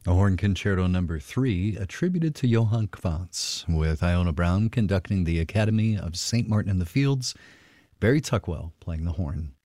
A Horn Concerto Number 3, attributed to Johann Quantz, with Iona Brown conducting the Academy of St. Martin in the Fields, Barry Tuckwell playing the horn.